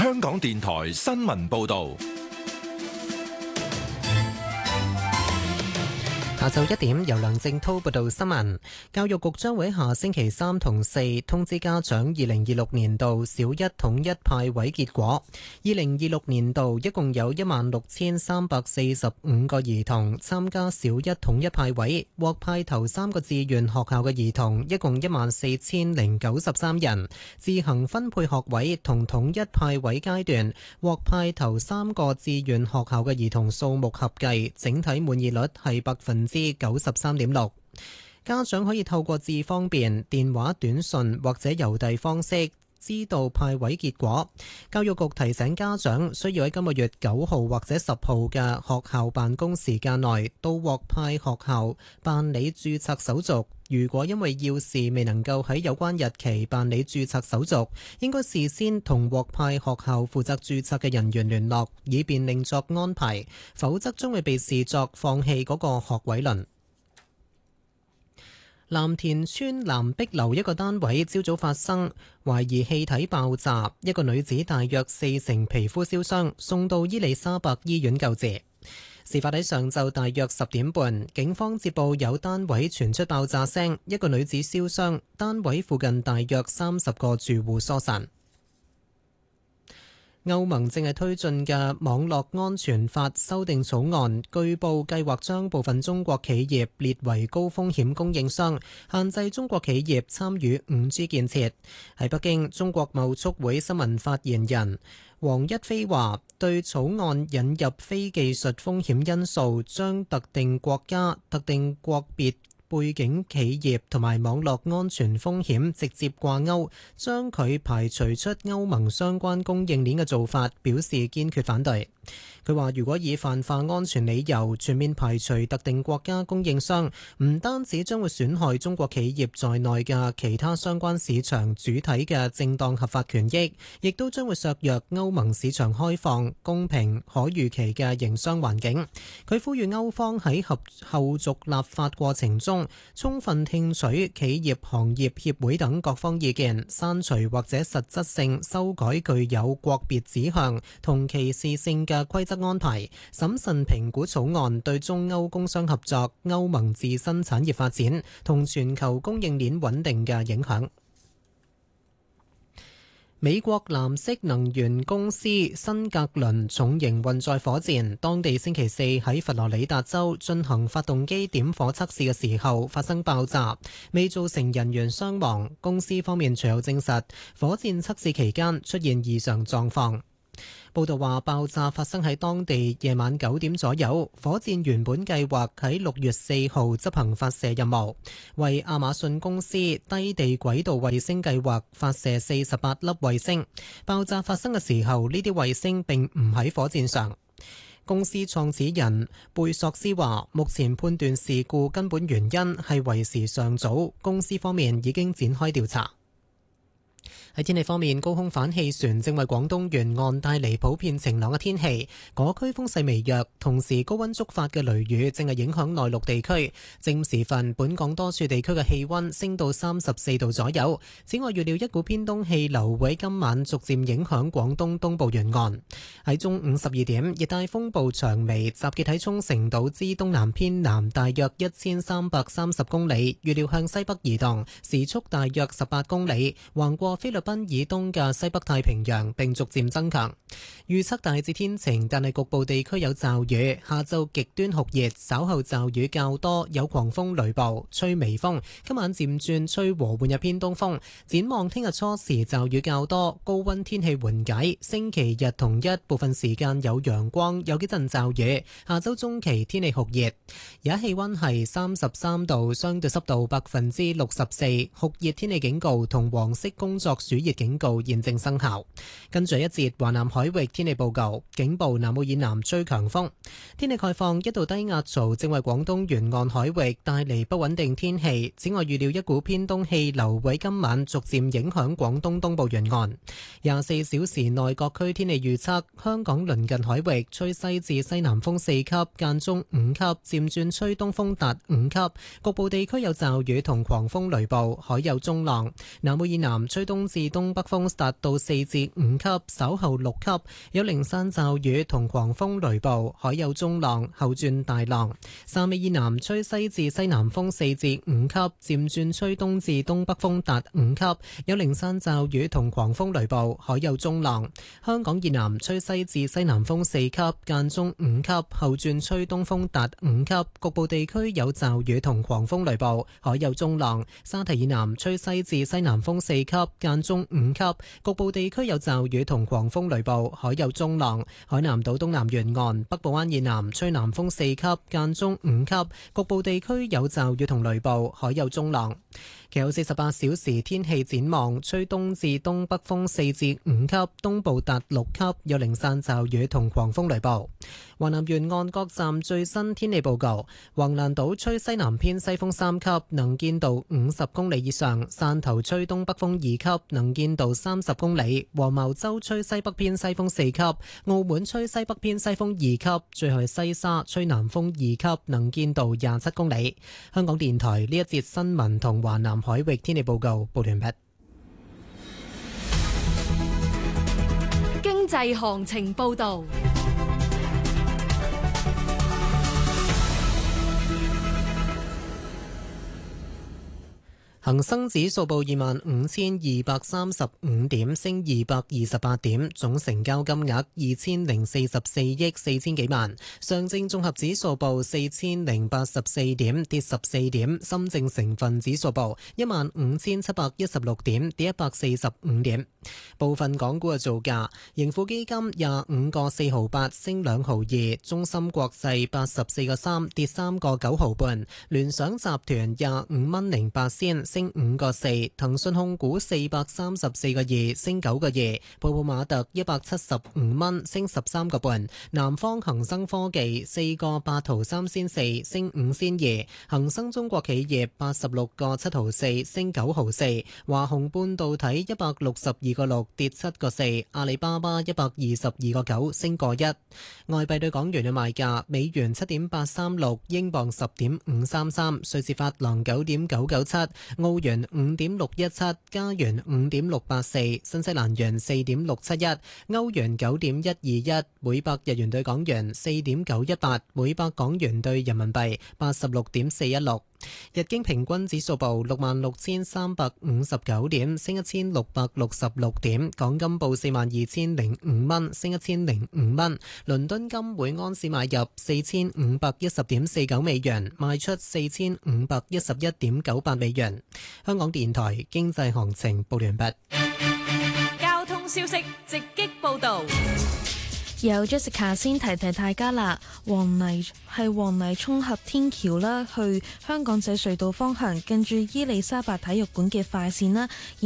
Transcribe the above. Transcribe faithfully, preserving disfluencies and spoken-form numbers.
香港電台新聞報道。 下晝一點，由梁正滔報道新聞。教育局將會下星期三同四通知家長二零二六年度小一統一派位結果。二零二六年度一共有一萬六千三百四十五個兒童參加小一統一派位，獲派頭三個志願學校嘅兒童一共一萬四千零九十三人。自行分配學位同統一派位階段獲派頭三個志願學校嘅兒童數目合計，整體滿意率係百分之九十三點六。家長可以透過智方便、電話、短信或者郵遞方式知道派位結果。教育局提醒家長需要喺今個月九號或者十號嘅學校辦公時間內到獲派學校辦理註冊手續。如果因為要事未能夠喺有關日期辦理註冊手續，應該事先同獲派學校負責註冊嘅人員聯絡，以便另作安排，否則將會被視作放棄嗰個學位輪。藍田村藍碧樓一個單位朝早發生懷疑氣體爆炸，一個女子大約四成皮膚燒傷，送到伊利沙伯醫院救治。事發喺上晝大約十點半，警方接報有單位傳出爆炸聲，一個女子燒傷，單位附近大約三十個住戶疏散。歐盟正係推進嘅網絡安全法修訂草案，據報計劃將部分中國企業列為高風險供應商，限制中國企業參與 五 G 建設。喺北京，中國貿促會新聞發言人黃一飛話，對草案引入非技術風險因素，將特定國家、特定國別背景企業同埋網絡安全風險直接掛鈎，將佢排除出歐盟相關供應鏈嘅做法，表示堅決反對。佢話：如果以泛化安全理由全面排除特定國家供應商，唔單止將會損害中國企業在內嘅其他相關市場主體嘅正當合法權益，亦都將會削弱歐盟市場開放、公平、可預期嘅營商環境。佢呼籲歐方喺合後續立法過程中，充分聽取企業行業協會等各方意見，刪除或者實質性修改具有國別指向同歧視性嘅規則安排，審慎評估草案對中歐工商合作、歐盟自身產業發展同全球供應鏈穩定嘅影響。美國藍色能源公司新格倫重型運載火箭，當地星期四喺佛羅里達州進行發動機點火測試嘅時候發生爆炸，未造成人員傷亡。公司方面隨後證實，火箭測試期間出現異常狀況。報道話，爆炸發生喺當地夜晚九點左右。火箭原本計劃喺六月四號執行發射任務，為亞馬遜公司低地軌道衛星計劃發射四十八粒衛星。爆炸發生嘅時候，呢啲衛星並唔喺火箭上。公司創始人貝索斯話，目前判斷事故根本原因係為時尚早，公司方面已經展開調查。喺天氣方面，高空反氣旋正為廣東沿岸帶嚟普遍晴朗嘅天氣，嗰區風勢微弱，同時高溫觸發嘅雷雨正係影響內陸地區。正午時分，本港多處地區嘅氣溫升到三十四度左右。此外，預料一股偏東氣流會喺今晚逐漸影響廣東東部沿岸。喺中午十二點，熱帶風暴長眉集結喺沖繩島之東南偏南大約一千三百三十公里，預料向西北移動，時速大約十八公里，橫過菲律賓以東嘅西北太平洋，並逐漸增強。預測大致天晴，但係局部地區有驟雨。下晝極端酷熱，稍後驟雨較多，有狂風雷暴，吹微風。今晚漸轉吹和緩入偏東風。展望聽日初時驟雨較多，高溫天氣緩解。星期日同一部分時間有陽光，有幾陣驟雨。下周中期天氣酷熱，而家氣溫係三十三度，相對濕度百分之六十四，酷熱天氣警告同黃色工作暑熱警告現正生效。跟住一節華南海域天氣報告，警報南澳以南吹強風。天氣概況，一道低壓槽正為廣東沿岸海域帶嚟不穩定天氣。此外，預料一股偏東氣流會今晚逐漸影響廣東東部沿岸。廿四小時內各區天氣預測，香港鄰近海域吹西至西南風四級，間中五級，漸轉吹東風達五級。局部地區有驟雨同狂風雷暴，海有中浪。南澳以南吹東東至東北風達到四至五級，稍後六級，有零散驟雨同狂風雷暴，海有中浪，後轉大浪。汕尾以南吹西至西南風四至五級，漸轉吹東至東北風達五級，有零散驟雨同狂風雷暴，海有中浪。香港以南吹西至西南風四級，間中五級，後轉吹東風達五級，局部地區有驟雨同狂風雷暴，海有中浪。沙堤以南吹西至西南風四級，間中五級，局部地區有驟雨同狂風雷暴，海有中浪。海南島東南沿岸北部灣以南吹南風四級，間中五級，局部地區有驟雨同雷暴，海有中浪。其後四十八小時天氣展望，吹東至東北風四至五級，東部達六級，有零散驟雨同狂風雷暴。華南沿岸各站最新天氣報告：橫瀾島吹西南偏西風三級，能見度五十公里以上；汕頭吹東北風二級，能見度三十公里；黃茅洲吹西北偏西風四級；澳門吹西北偏西風二級；最後係西沙吹南風二級，能見度廿七公里。香港電台呢一節新聞同華南海域天氣報告報完畢。 經濟行情報道。恒生指數報二萬五千二百三十五點，升二百二十八點，總成交金額二千零四十四億四千幾萬。上證綜合指數報四千零八十四點，跌十四點。深證成分指數報一萬五千七百一十六點，跌一百四十五點。部分港股嘅造價：盈富基金廿五個四毫八，升兩毫二；中芯國際八十四個三，跌三個九毫半；聯想集團廿五蚊零八仙，升五個四；騰訊控股四百三十四個二，升九個二；泡泡瑪特一百七十五蚊，升十三個半；南方恒生科技四個八毫三仙四，升五仙二；恒生中國企業八十六個七毫四，升九毫四；華虹半導體一百六十二個六，跌七個四；阿里巴巴一百二十二個九，升個一。外幣對港元嘅賣價：美元七點八三六，英鎊十點五三三，瑞士法郎九點九九七，澳元五點六一七，加元五點六八四，新西蘭元四點六七一，歐元九點一二一，每百日元對港元四點九一八，每百港元對人民幣八十六點四一六。日經平均指數報六萬六千三百五十九點，升一千六百六十六點。港金報四萬二千零五蚊，升一千零五蚊。倫敦金每盎司買入四千五百一十點四九美元，賣出四千五百一十一點九八美元。香港電台經濟行情報完畢。 交通消息直擊報道。 有 Jessica 先提提大家啦，黃泥係黃泥涌合天橋啦，去香港仔隧道方向，近住伊利沙伯體育館嘅快線啦。